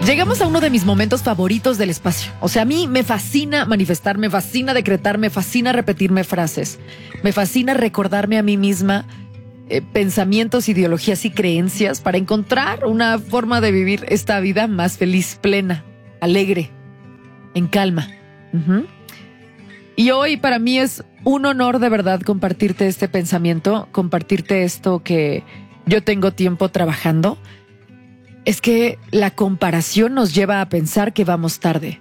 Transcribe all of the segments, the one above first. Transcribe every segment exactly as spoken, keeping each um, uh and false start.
Llegamos a uno de mis momentos favoritos del espacio. O sea, a mí me fascina manifestar, me fascina decretar, me fascina repetirme frases. Me fascina recordarme a mí misma eh, pensamientos, ideologías y creencias para encontrar una forma de vivir esta vida más feliz, plena, alegre, en calma. Uh-huh. Y hoy para mí es un honor de verdad compartirte este pensamiento, compartirte esto que yo tengo tiempo trabajando. Es que la comparación nos lleva a pensar que vamos tarde.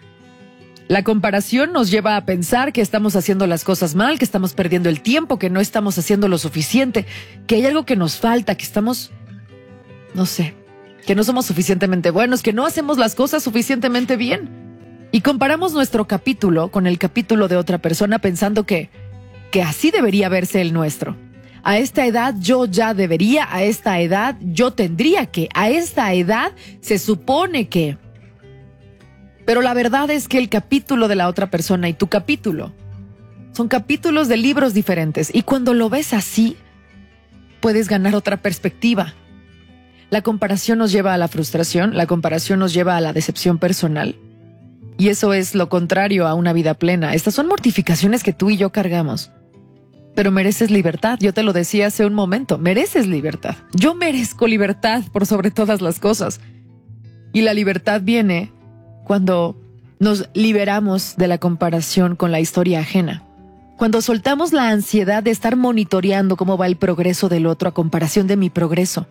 La comparación nos lleva a pensar que estamos haciendo las cosas mal, que estamos perdiendo el tiempo, que no estamos haciendo lo suficiente, que hay algo que nos falta, que estamos, no sé, que no somos suficientemente buenos, que no hacemos las cosas suficientemente bien. Y comparamos nuestro capítulo con el capítulo de otra persona pensando que, que así debería verse el nuestro. A esta edad yo ya debería, a esta edad yo tendría que, a esta edad se supone que. Pero la verdad es que el capítulo de la otra persona y tu capítulo son capítulos de libros diferentes. Y cuando lo ves así, puedes ganar otra perspectiva. La comparación nos lleva a la frustración, la comparación nos lleva a la decepción personal. Y eso es lo contrario a una vida plena. Estas son mortificaciones que tú y yo cargamos. Pero mereces libertad, yo te lo decía hace un momento, mereces libertad. Yo merezco libertad por sobre todas las cosas. Y la libertad viene cuando nos liberamos de la comparación con la historia ajena. Cuando soltamos la ansiedad de estar monitoreando cómo va el progreso del otro a comparación de mi progreso.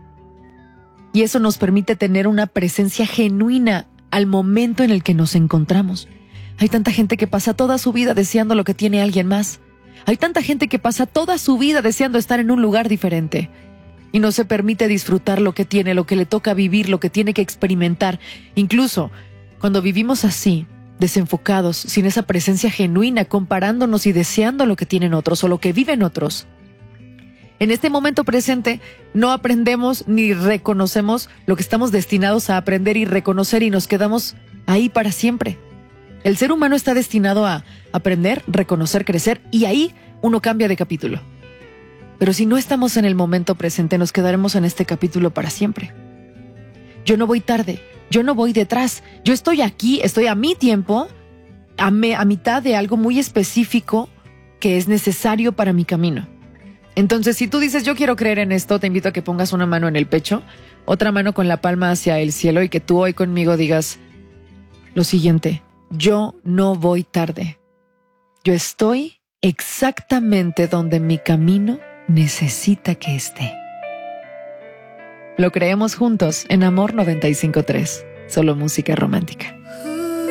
Y eso nos permite tener una presencia genuina al momento en el que nos encontramos. Hay tanta gente que pasa toda su vida deseando lo que tiene alguien más. Hay tanta gente que pasa toda su vida deseando estar en un lugar diferente y no se permite disfrutar lo que tiene, lo que le toca vivir, lo que tiene que experimentar. Incluso cuando vivimos así, desenfocados, sin esa presencia genuina, comparándonos y deseando lo que tienen otros o lo que viven otros. En este momento presente no aprendemos ni reconocemos lo que estamos destinados a aprender y reconocer y nos quedamos ahí para siempre. El ser humano está destinado a aprender, reconocer, crecer y ahí uno cambia de capítulo. Pero si no estamos en el momento presente, nos quedaremos en este capítulo para siempre. Yo no voy tarde, yo no voy detrás, yo estoy aquí, estoy a mi tiempo, a, me, a mitad de algo muy específico que es necesario para mi camino. Entonces, si tú dices, yo quiero creer en esto, te invito a que pongas una mano en el pecho, otra mano con la palma hacia el cielo y que tú hoy conmigo digas lo siguiente. Yo no voy tarde. Yo estoy exactamente donde mi camino necesita que esté. Lo creemos juntos en Amor noventa y cinco punto tres. Solo música romántica.